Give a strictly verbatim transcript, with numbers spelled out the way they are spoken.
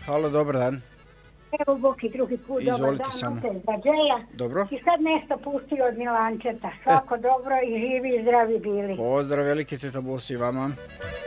Halo, dobar dan. Evo Boki, drugi put, dobar Izvolite dan, samo. opet za Džeja. Dobro. I sad nešto pustio od Milančeta. Svako dobro i živi i zdravi bili. Pozdrav veliki teta Bosi vama.